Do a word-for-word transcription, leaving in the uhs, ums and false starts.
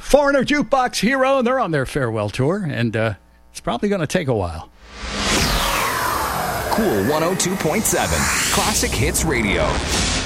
Foreigner Jukebox Hero, they're on their farewell tour, and uh, it's probably going to take a while. Cool one oh two point seven, Classic Hits Radio.